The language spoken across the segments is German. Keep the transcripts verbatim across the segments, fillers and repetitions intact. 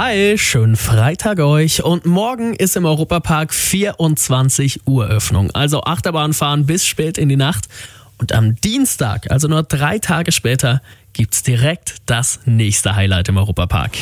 Hi, schönen Freitag euch. Und morgen ist im Europapark vierundzwanzig Uhr Öffnung. Also Achterbahn fahren bis spät in die Nacht. Und am Dienstag, also nur drei Tage später, gibt's direkt das nächste Highlight im Europapark.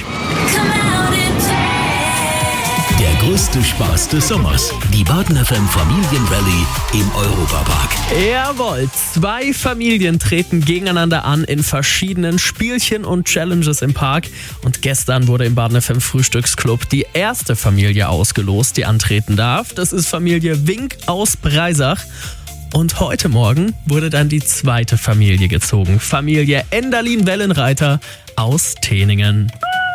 Der größte Spaß des Sommers. Die Baden F M Familienrallye im Europapark. Jawohl, zwei Familien treten gegeneinander an in verschiedenen Spielchen und Challenges im Park. Und gestern wurde im Baden F M Frühstücksclub die erste Familie ausgelost, die antreten darf. Das ist Familie Wink aus Breisach. Und heute Morgen wurde dann die zweite Familie gezogen. Familie Enderlin-Wellenreiter aus Teningen.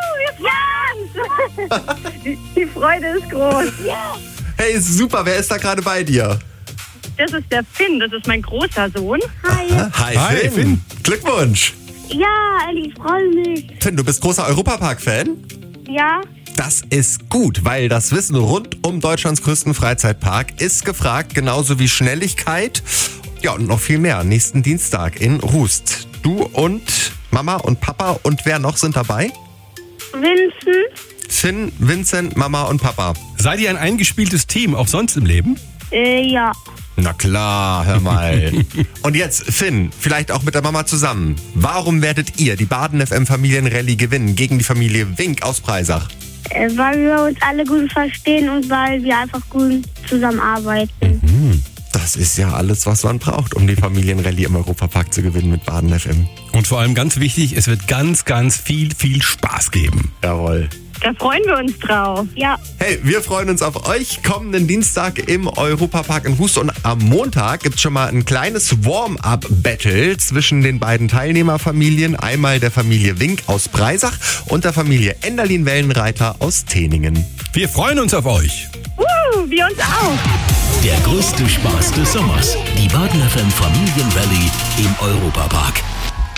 Die, die Freude ist groß. Ja. Hey, super, wer ist da gerade bei dir? Das ist der Finn, das ist mein großer Sohn. Hi. Hi, Hi, Finn. Finn. Glückwunsch. Ja, Elli, ich freue mich. Finn, du bist großer Europapark-Fan? Ja, Das ist gut, weil das Wissen rund um Deutschlands größten Freizeitpark ist gefragt, genauso wie Schnelligkeit. Ja, und noch viel mehr. Nächsten Dienstag in Rust. Du und Mama und Papa und wer noch sind dabei? Vincent. Finn, Vincent, Mama und Papa. Seid ihr ein eingespieltes Team, auch sonst im Leben? Äh, ja. Na klar, hör mal. Und jetzt, Finn, vielleicht auch mit der Mama zusammen. Warum werdet ihr die Baden F M Familienrallye gewinnen gegen die Familie Wink aus Breisach? Äh, weil wir uns alle gut verstehen und weil wir einfach gut zusammenarbeiten. Das ist ja alles, was man braucht, um die Familienrallye im Europapark zu gewinnen mit Baden F M. Und vor allem ganz wichtig, es wird ganz, ganz viel, viel Spaß geben. Jawohl. Da freuen wir uns drauf. Ja. Hey, wir freuen uns auf euch kommenden Dienstag im Europapark in Rust. Und am Montag gibt's schon mal ein kleines Warm-up-Battle zwischen den beiden Teilnehmerfamilien. Einmal der Familie Wink aus Breisach und der Familie Enderlin-Wellenreiter aus Teningen. Wir freuen uns auf euch. Uh, wir uns auch. Der größte Spaß des Sommers. Die Baden F M Familienrallye im Europapark.